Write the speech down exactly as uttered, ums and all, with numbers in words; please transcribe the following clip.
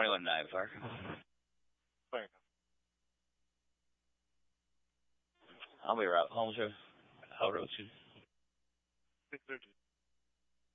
twenty-one nine, Park. Fair enough. I'll be right home, sir. I'll road you. six thirty.